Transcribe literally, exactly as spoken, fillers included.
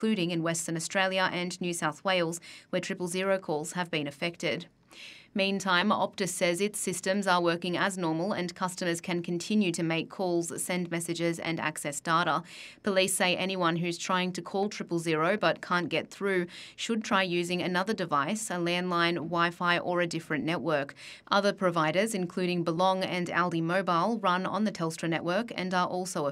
including in Western Australia and New South Wales, where triple zero calls have been affected. Meantime, Optus says its systems are working as normal and customers can continue to make calls, send messages and access data. Police say anyone who's trying to call triple zero but can't get through should try using another device, a landline, Wi-Fi or a different network. Other providers, including Belong and Aldi Mobile, run on the Telstra network and are also